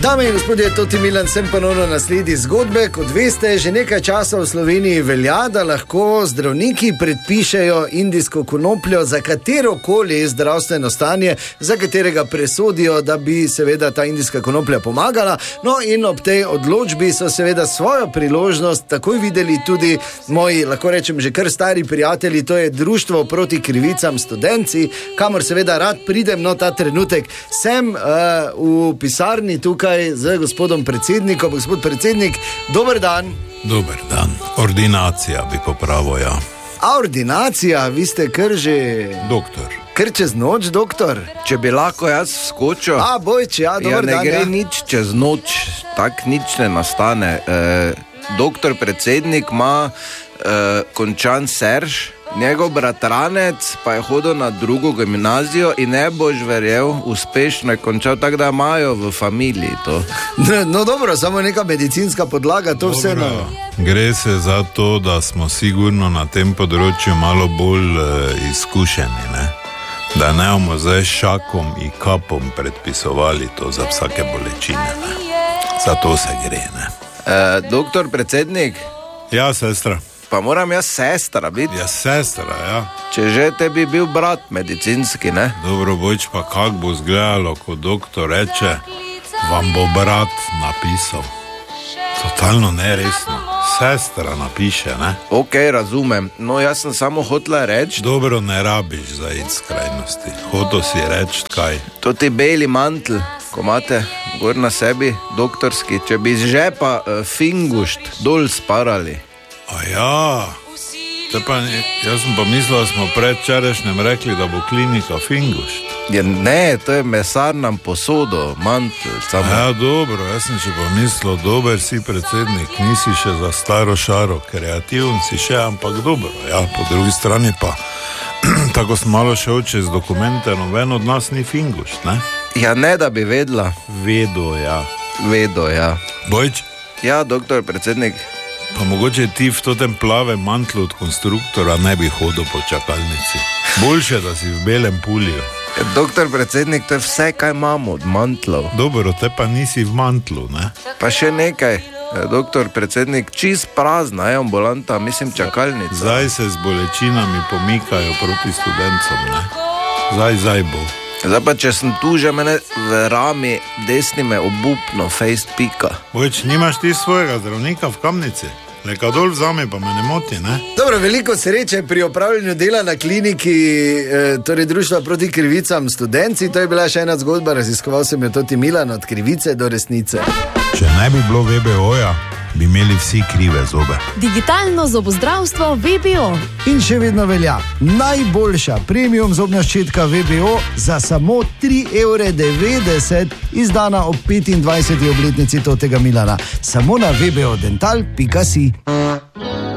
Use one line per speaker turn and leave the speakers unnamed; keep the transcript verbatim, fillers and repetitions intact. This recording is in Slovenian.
Dame in gospodje, Toti Milan, sem ponovno na sledi zgodbe. Kot veste, že nekaj časa v Sloveniji velja, da lahko zdravniki predpišejo indijsko konopljo za katerokoli zdravstveno stanje, za katerega presodijo, da bi seveda ta indijska konoplja pomagala. No in ob tej odločbi so seveda svojo priložnost takoj videli tudi moji, lahko rečem, že kar stari prijatelji, to je Društvo proti krivicam Studenci, kamor seveda rad pridem, no ta trenutek sem uh, v pisarni tukaj z gospodom predsednikom. Gospod predsednik, dober dan.
Dober dan. Ordinacija bi popravil, ja.
A ordinacija, vi ste kar že...
Doktor.
Kar čez noč, doktor?
Če bi lahko jaz skočil...
A, bojč, ja, dober
ja,
dan.
Ne gre
ja.
nič čez noč, tak nič ne nastane. E, doktor predsednik ima e, končan serž, njegov bratranec pa je hodil na drugo gimnazijo in ne boš verjel, uspešno je končal, tako da imajo v familiji to.
No, no dobro, samo neka medicinska podlaga, to
Dobro.
vseeno.
Gre se za to, da smo sigurno na tem področju malo bolj e, izkušeni, ne? Da ne bomo zdaj šakom in kapom predpisovali to za vsake bolečine, ne? Za to se gre, ne?
E, doktor predsednik,
Ja, sestra.
pa moram jaz sestra biti.
Ja, sestra, ja.
Če že tebi bil brat medicinski, ne?
Dobro, bojč pa kak bo izgledalo, ko doktor reče, vam bo brat napisal. Totalno neresno. Sestra napiše, ne?
Ok, razumem. No, jaz sem samo hotela reči,
Dobro, ne rabiš za iti skrajnosti. Hotel si reči kaj.
to ti beli mantel, ko imate gor na sebi, doktorski, če bi iz žepa uh, fingušt dol sparali.
A ja, te pa, ne- jaz sem pa mislil, da smo predčerajšnjem rekli, da bo klinika Fingušt.
Ja, ne, to je mesarnam posodo, mantel, samo.
Ja, dobro, jaz sem še pa mislil, dober si predsednik, nisi še za staro šaro, kreativen si še, ampak dobro. Ja, po drugi strani pa, tako sem malo šel čez dokumente, noben od nas ni Fingušt, ne?
Ja, ne da bi vedela,
Vedo, ja.
vedo, ja.
Bojč,
Ja, doktor predsednik,
pa mogoče ti v totem plavem mantlu od konstruktora ne bi hodil po čakalnici. Boljše, da si v belem puliju.
ja, doktor predsednik, to je vse, kaj imamo od mantlov.
Dobro, te pa nisi v mantlu, ne?
Pa še nekaj, ja, doktor predsednik, čist prazna je ambulanta, mislim čakalnica.
Zdaj se z bolečinami pomikajo proti študencom, ne? Zdaj, zdaj bo.
Zdaj pa, če sem tu že mene v rami desni me obupno, face pika.
Bojč, nimaš ti svojega zdravnika v Kamnici? Neka dol vzame, pa me ne moti, ne?
Dobro, veliko sreče pri opravljanju dela na kliniki, eh, torej Društva proti krivicam Studenci. To je bila še ena zgodba, raziskoval sem jo Toti Milan, od krivice do resnice.
Če ne bi bilo V B O-ja, bi imeli vsi krive zobe.
Digitalno zobozdravstvo V B O.
In še vedno velja najboljša premium zobna ščetka V B O za samo tri evre devetdeset, izdana ob petindvajseti obletnici Totega Milana. Samo na v b o dental pika si.